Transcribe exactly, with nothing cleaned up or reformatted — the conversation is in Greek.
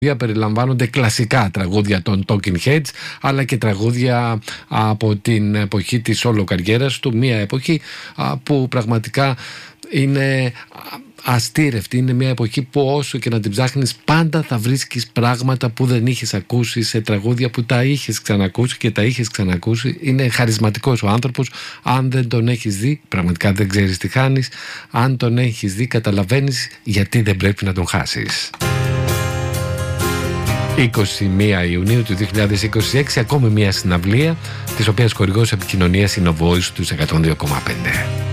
περιλαμβάνονται κλασικά τραγούδια των Talking Heads, αλλά και τραγούδια από την εποχή της solo καριέρας του, μια εποχή που πραγματικά είναι αστήρευτη. Είναι μια εποχή που όσο και να την ψάχνεις πάντα θα βρίσκεις πράγματα που δεν είχες ακούσει σε τραγούδια που τα είχες ξανακούσει και τα είχες ξανακούσει. Είναι χαρισματικός ο άνθρωπος. Αν δεν τον έχεις δει, πραγματικά δεν ξέρεις τι χάνεις. Αν τον έχεις δει, καταλαβαίνεις γιατί δεν πρέπει να τον χάσεις. είκοσι μία Ιουνίου του δύο χιλιάδες είκοσι έξι, ακόμη μια συναυλία, της οποίας χορηγός επικοινωνίας είναι ο Voice του εκατόν δύο κόμμα πέντε.